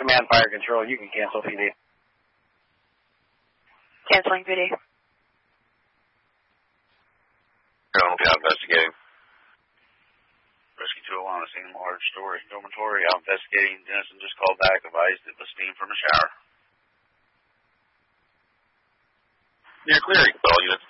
Command Fire Control. You can cancel PD. Canceling PD. Investigating. Rescue 201 on the scene, large storage dormitory. Out investigating. Dennison just called back, advised it was steam from a shower. Yeah, clearing. All units.